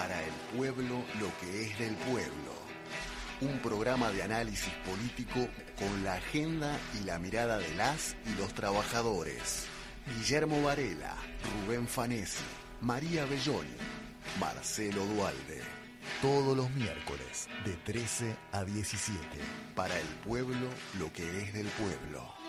Para el pueblo, lo que es del pueblo. Un programa de análisis político con la agenda y la mirada de las y los trabajadores. Guillermo Varela, Rubén Fanesi, María Belloni, Marcelo Dualde. Todos los miércoles de 13 a 17. Para el pueblo, lo que es del pueblo.